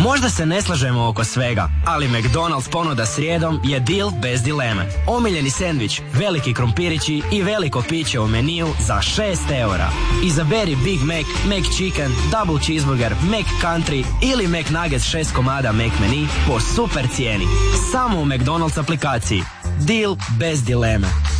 Možda se ne slažemo oko svega, ali McDonald's ponuda srijedom je deal bez dileme. Omiljeni sendvič, veliki krompirići i veliko piće u meniju za 6 eura. Izaberi Big Mac, McChicken, Double Cheeseburger, McCountry ili McNuggets 6 komada McMenu po super cijeni. Samo u McDonald's aplikaciji. Deal bez dileme.